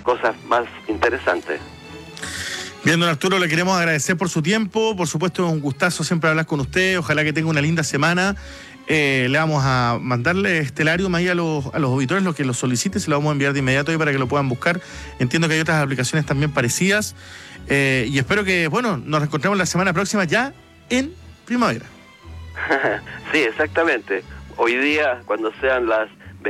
cosas más interesantes. Bien, don Arturo, le queremos agradecer por su tiempo. Por supuesto, es un gustazo siempre hablar con usted. Ojalá que tenga una linda semana. Le vamos a mandarle Stellarium ahí a los auditores, los que lo soliciten, se lo vamos a enviar de inmediato ahí para que lo puedan buscar. Entiendo que hay otras aplicaciones también parecidas. Y espero que, nos reencontremos la semana próxima ya en primavera. Sí, exactamente. Hoy día, cuando sean las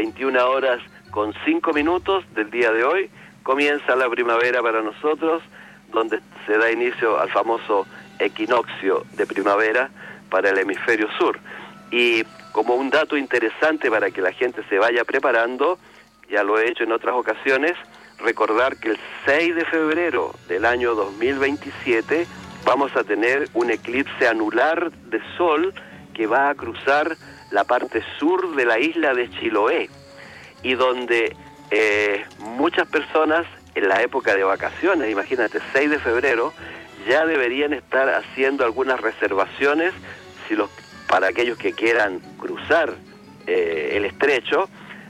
21:05 del día de hoy, comienza la primavera para nosotros, donde se da inicio al famoso equinoccio de primavera para el hemisferio sur. Y como un dato interesante para que la gente se vaya preparando, ya lo he hecho en otras ocasiones, recordar que el 6 de febrero del año 2027 vamos a tener un eclipse anular de sol que va a cruzar la parte sur de la isla de Chiloé, y donde muchas personas en la época de vacaciones, imagínate, 6 de febrero, ya deberían estar haciendo algunas reservaciones para aquellos que quieran cruzar el estrecho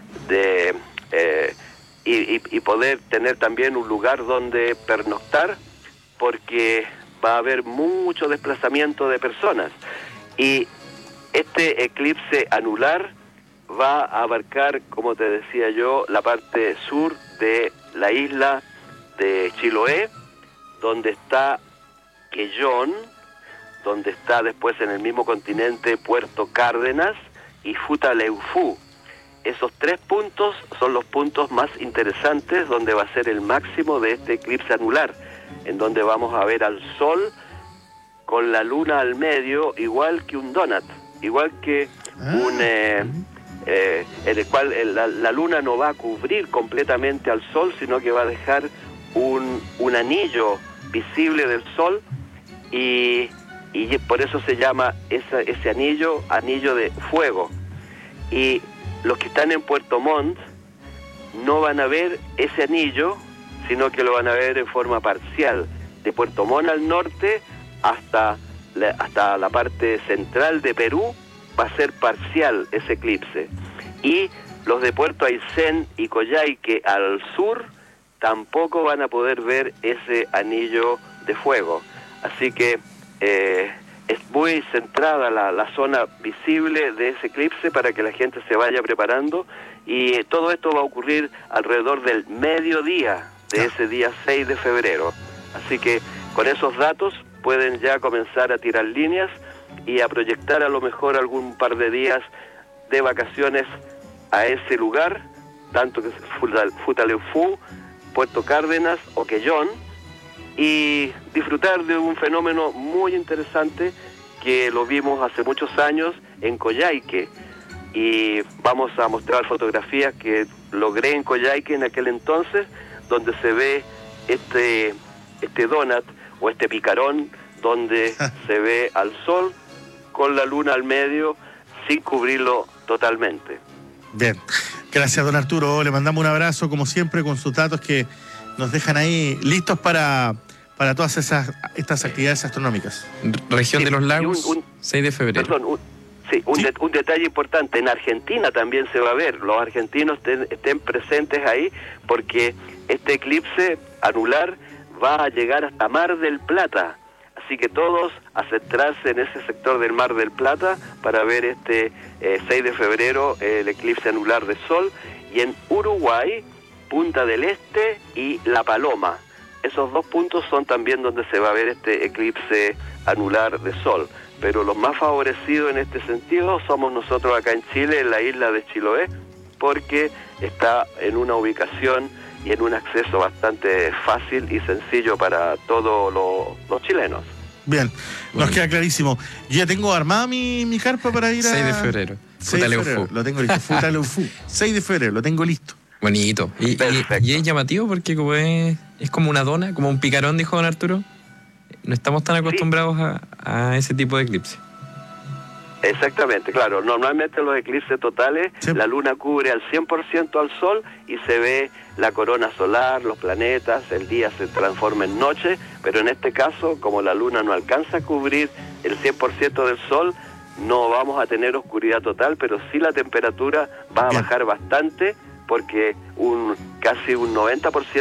y poder tener también un lugar donde pernoctar, porque va a haber mucho desplazamiento de personas. Y este eclipse anular va a abarcar, como te decía yo, la parte sur de la isla de Chiloé, donde está Quellón, donde está después en el mismo continente Puerto Cárdenas y Futaleufú. Esos 3 puntos son los puntos más interesantes donde va a ser el máximo de este eclipse anular, en donde vamos a ver al sol con la luna al medio, igual que un donut, igual que en el cual la luna no va a cubrir completamente al sol, sino que va a dejar un anillo visible del sol, y por eso se llama ese anillo de fuego. Y los que están en Puerto Montt no van a ver ese anillo, sino que lo van a ver en forma parcial. De Puerto Montt al norte hasta la parte central de Perú va a ser parcial ese eclipse. Y los de Puerto Aysén y Coyhaique al sur tampoco van a poder ver ese anillo de fuego. Así que es muy centrada la zona visible de ese eclipse para que la gente se vaya preparando, y todo esto va a ocurrir alrededor del mediodía de ese día 6 de febrero. Así que con esos datos pueden ya comenzar a tirar líneas y a proyectar a lo mejor algún par de días de vacaciones a ese lugar, tanto que es Futaleufú, Puerto Cárdenas o Quellón, y disfrutar de un fenómeno muy interesante que lo vimos hace muchos años en Coyhaique, y vamos a mostrar fotografías que logré en Coyhaique en aquel entonces, donde se ve este donut o este picarón, donde se ve al sol con la luna al medio sin cubrirlo totalmente. Bien, gracias don Arturo, le mandamos un abrazo como siempre con sus datos que nos dejan ahí listos para todas estas actividades astronómicas. Región de los Lagos, 6 de febrero. Perdón, un detalle importante, en Argentina también se va a ver, los argentinos estén presentes ahí, porque este eclipse anular va a llegar hasta Mar del Plata, así que todos a centrarse en ese sector del Mar del Plata para ver este 6 de febrero el eclipse anular de sol, y en Uruguay, Punta del Este y La Paloma. Esos 2 puntos son también donde se va a ver este eclipse anular de sol. Pero los más favorecidos en este sentido somos nosotros acá en Chile, en la isla de Chiloé, porque está en una ubicación y en un acceso bastante fácil y sencillo para todos los chilenos. Bien, nos queda clarísimo. Yo ya tengo armada mi carpa para ir a... 6 de febrero. 6 de febrero, lo tengo listo. Futaleufú. 6 de febrero, lo tengo listo. Bonito. Y es llamativo porque como es como una dona, como un picarón, dijo don Arturo. No estamos tan acostumbrados a ese tipo de eclipse. Exactamente, claro. Normalmente los eclipses totales, la luna cubre al 100% al sol y se ve la corona solar, los planetas, el día se transforma en noche, pero en este caso, como la luna no alcanza a cubrir el 100% del sol, no vamos a tener oscuridad total, pero sí la temperatura va a bajar bastante, porque casi un 90%